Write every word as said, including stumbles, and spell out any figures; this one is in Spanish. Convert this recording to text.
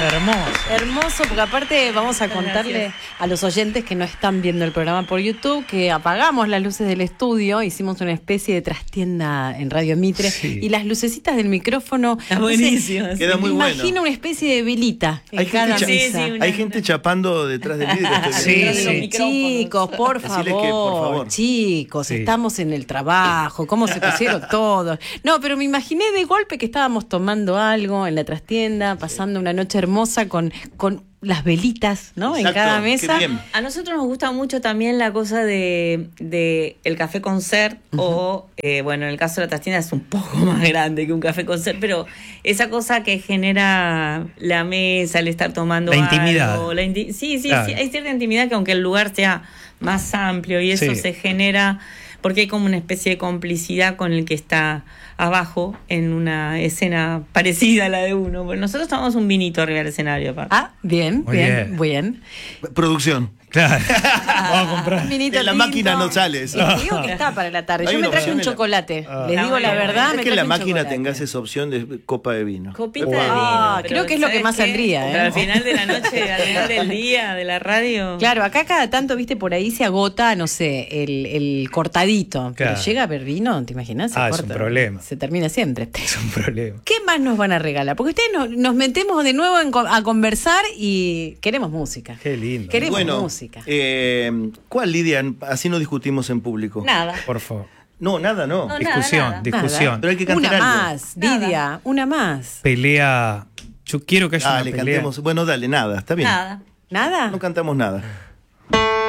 Hermoso. Hermoso, porque aparte vamos a contarle Gracias. a los oyentes que no están viendo el programa por YouTube que apagamos las luces del estudio, hicimos una especie de trastienda en Radio Mitre Sí. y las lucecitas del micrófono. Está no sé, buenísimo. Queda muy bueno. imagino una especie de velita en Hay cada gente, cha- mesa. Sí, sí, una- hay gente chapando detrás del vidrio. estoy Sí, viendo. Detrás de los sí. micrófonos. Chicos, por favor, Decirles que, por favor. chicos, Sí. estamos en el trabajo, cómo se pusieron todos. No, pero me imaginé de golpe que estábamos tomando algo en la trastienda, pasando una noche hermosa con, con las velitas, ¿no? Exacto, en cada qué mesa. bien. A nosotros nos gusta mucho también la cosa de, de el café concert o, eh, bueno, en el caso de la trastienda es un poco más grande que un café concert, pero esa cosa que genera la mesa, el estar tomando La intimidad. algo, la inti- sí, sí, Claro. sí, hay cierta intimidad que aunque el lugar sea más amplio y eso Sí. se genera porque hay como una especie de complicidad con el que está abajo en una escena parecida a la de uno. Bueno, nosotros tomamos un vinito arriba del escenario, aparte. Ah, bien, Muy bien, bien. bien. Producción. Claro. Vamos a comprar. Vinito En la tinto. máquina no sale eso. Y te digo que está para la tarde. Hay Yo me una traje opción un en la- chocolate. Ah. Les Ah, digo la bueno. verdad, Es me que en la traje un máquina chocolate. tengas esa opción de copa de vino. Copita Wow. de vino. Ah, pero creo que es lo que ¿sabes más qué? saldría, ¿eh? Pero al final de la noche, al final del día, de la radio. Claro, acá cada tanto, viste, por ahí se agota, no sé, el, el cortadito. Pero Claro. llega a haber vino, ¿te imaginas? Se Ah, es un corta. problema. Se termina siempre. Es un problema. ¿Qué más nos van a regalar? Porque ustedes nos, nos metemos de nuevo en co- a conversar y queremos música. Qué lindo. Queremos Bueno, música. eh, ¿cuál, Lidia? Así no discutimos en público. Nada. Por favor. No, nada, no. No, Discusión, nada. discusión. Pero hay que cantar Una algo. más, Nada. Lidia, una más. Pelea. Yo quiero que haya Dale, una pelea. cantemos. Bueno, dale, nada, está bien. Nada. ¿Nada? No cantamos nada.